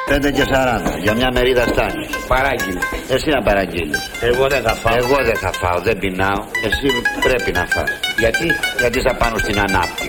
5 και 40. Για μια μερίδα στάνει. Παράγγειλε. Εσύ να παραγγείλεις. Εγώ δεν θα φάω. Εγώ δεν θα φάω, δεν πεινάω. Εσύ πρέπει να φας. Γιατί? Γιατί θα πάνω στην ανάπτυξη.